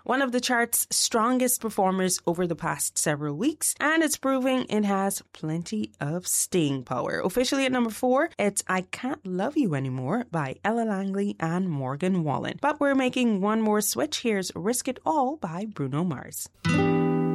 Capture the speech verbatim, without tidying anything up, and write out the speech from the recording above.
one of the chart's strongest performers over the past several weeks, and it's proving it has plenty of staying power. Officially at number four, it's I Can't Love You Anymore by Ella Langley and Morgan Wallen. But we're making one more switch. Here's Risk It All by Bruno Mars.